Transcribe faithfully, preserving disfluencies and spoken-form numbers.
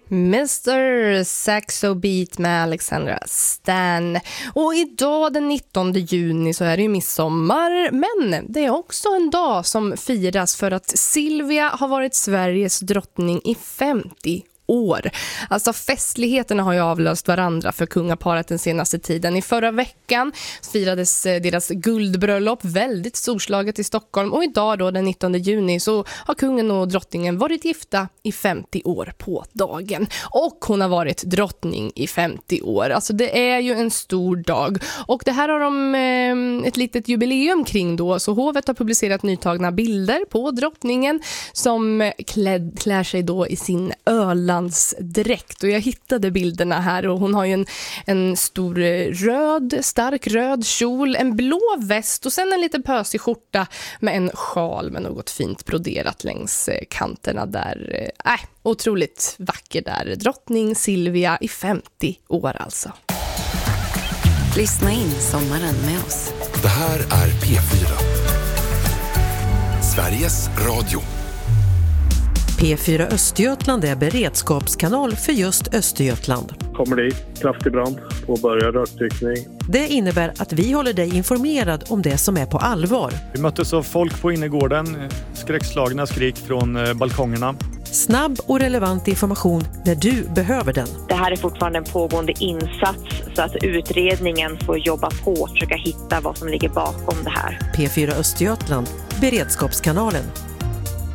mister Saxo Beat med Alexandra Stan. Och idag den nittonde juni så är det ju midsommar, men det är också en dag som firas för att Silvia har varit Sveriges drottning i femtio år. Alltså festligheterna har ju avlöst varandra för kungaparet den senaste tiden. I förra veckan firades deras guldbröllop väldigt storslaget i Stockholm, och idag då den nittonde juni så har kungen och drottningen varit gifta i femtio år på dagen. Och hon har varit drottning i femtio år. Alltså det är ju en stor dag. Och det här har de eh, ett litet jubileum kring då, så hovet har publicerat nytagna bilder på drottningen som kläd, klär sig då i sin öla dräkt, och jag hittade bilderna här, och hon har ju en, en stor röd, stark röd kjol, en blå väst och sen en lite pösig skjorta med en sjal med något fint broderat längs kanterna där. Äh, otroligt vacker där. Drottning Silvia i femtio år alltså. Lyssna in sommaren med oss. Det här är P fyra. Sveriges Radio. P fyra Östergötland är beredskapskanal för just Östergötland. Kommer dit, kraftig brand, påbörjar rökdykning. Det innebär att vi håller dig informerad om det som är på allvar. Vi möttes av folk på innergården, skräckslagna skrik från balkongerna. Snabb och relevant information när du behöver den. Det här är fortfarande en pågående insats, så att utredningen får jobba på och försöka hitta vad som ligger bakom det här. P fyra Östergötland, beredskapskanalen.